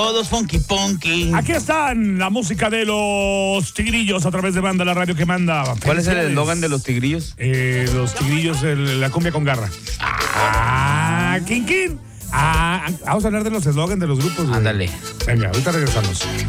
Todos funky punky. Aquí están la música de los Tigrillos a través de Banda, la radio que manda. ¿Cuál es el eslogan de los Tigrillos? Los Tigrillos, la cumbia con garra. King. Vamos a hablar de los eslogans de los grupos. Ándale. Venga, ahorita regresamos.